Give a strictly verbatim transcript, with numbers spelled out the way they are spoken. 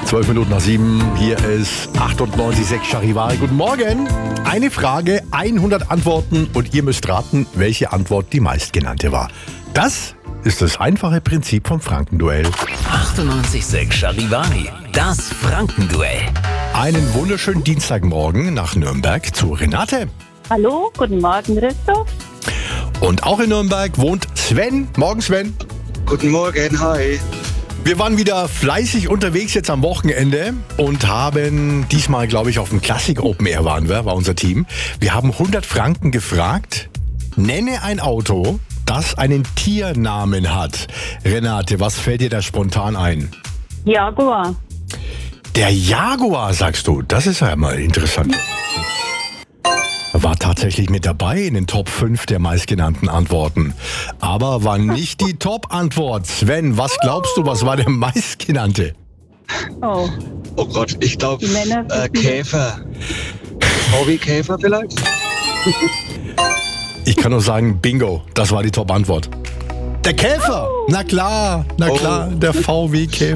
zwölf Minuten nach sieben, hier ist achtundneunzig Komma sechs Charivari. Guten Morgen. Eine Frage, hundert Antworten und ihr müsst raten, welche Antwort die meistgenannte war. Das ist das einfache Prinzip vom Frankenduell. achtundneunzig Komma sechs Charivari, das Frankenduell. Einen wunderschönen Dienstagmorgen nach Nürnberg zu Renate. Hallo, guten Morgen, Christoph. Und auch in Nürnberg wohnt Sven. Morgen, Sven. Guten Morgen, hi. Wir waren wieder fleißig unterwegs jetzt am Wochenende und haben diesmal, glaube ich, auf dem Classic Open Air waren wir, war unser Team. Wir haben hundert Franken gefragt. Nenne ein Auto, das einen Tiernamen hat. Renate, was fällt dir da spontan ein? Jaguar. Der Jaguar, sagst du. Das ist ja mal interessant. War tatsächlich mit dabei in den Top fünf der meistgenannten Antworten. Aber war nicht die Top-Antwort. Sven, was glaubst du, was war der meistgenannte? Oh, Oh Gott, ich glaube Die Männer äh, wissen- Käfer. Hobby-Käfer vielleicht? Ich kann nur sagen, Bingo, das war die Top-Antwort. Der Käfer! Na klar, na klar, der V W Käfer.